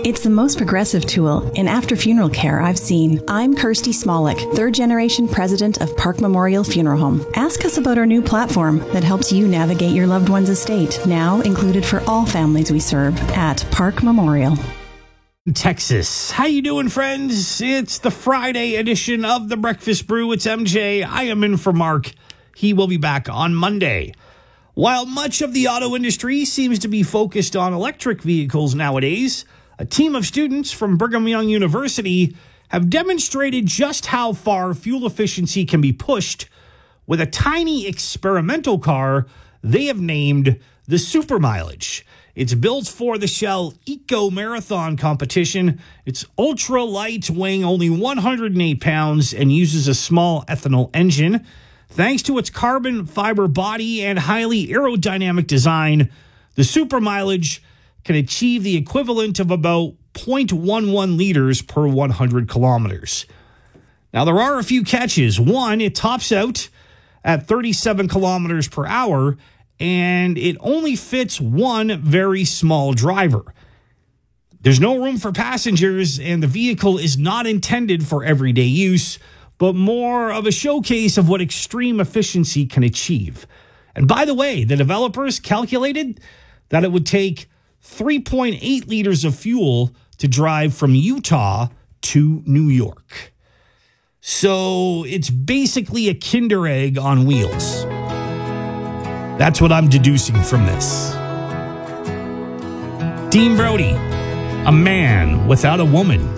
It's the most progressive tool in after-funeral care I've seen. I'm Kirsty Smolik, third-generation president of Park Memorial Funeral Home. Ask us about our new platform that helps you navigate your loved one's estate, now included for all families we serve at Park Memorial. Texas. How you doing, friends? It's the Friday edition of the Breakfast Brew. It's MJ. I am in for Mark. He will be back on Monday. While much of the auto industry seems to be focused on electric vehicles nowadays, a team of students from Brigham Young University have demonstrated just how far fuel efficiency can be pushed with a tiny experimental car they have named the Super Mileage. It's built for the Shell Eco Marathon competition. It's ultra light, weighing only 108 pounds, and uses a small ethanol engine. Thanks to its carbon fiber body and highly aerodynamic design, the Super Mileage can achieve the equivalent of about 0.11 liters per 100 kilometers. Now, there are a few catches. One, it tops out at 37 kilometers per hour, and it only fits one very small driver. There's no room for passengers, and the vehicle is not intended for everyday use, but more of a showcase of what extreme efficiency can achieve. And by the way, the developers calculated that it would take 3.8 liters of fuel to drive from Utah to New York. So it's basically a Kinder Egg on wheels. That's what I'm deducing from this. Dean Brody, a man without a woman.